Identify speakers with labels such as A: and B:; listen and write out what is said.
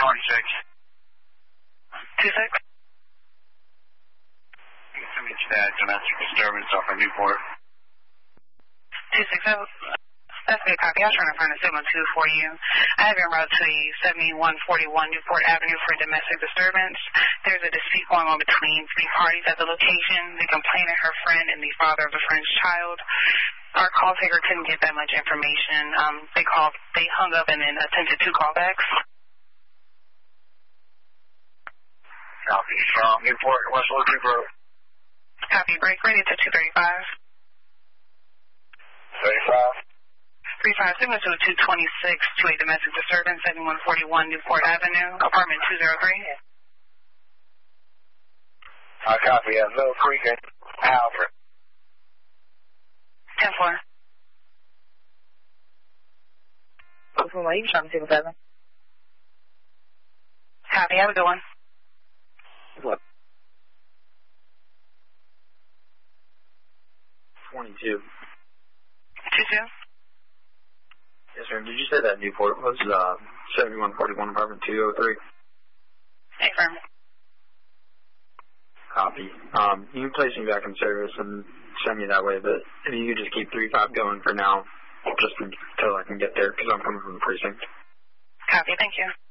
A: 26.
B: Send me to that domestic disturbance off of Newport.
A: 260. That's a good copy. I was trying to find a 712 for you. I have you en route to 7141 Newport Avenue for domestic disturbance. There's a dispute going on between three parties at the location, the complainant, her friend, and the father of the friend's child. Our call taker couldn't get that much information. They hung up and then attempted 2 callbacks.
B: Copy from Newport, West Loop Road.
A: Copy. Break ready to 235.
B: 35.
A: 35, signal to 226 to a domestic disturbance, 7141 Newport Avenue, apartment 203.
B: I copy. Mill Creek and Alfred.
A: 10-4.
C: Open way, you trying to see what's happening?
A: Copy. Have a good one.
C: What?
D: 22.
A: 22.
D: Yes, sir. Did you say that Newport was 7141 apartment 203?
A: Affirm.
D: Copy. You can place me back in service and send me that way, but if you could just keep 35 going for now, just until I can get there, because I'm coming from the precinct.
A: Copy. Thank you.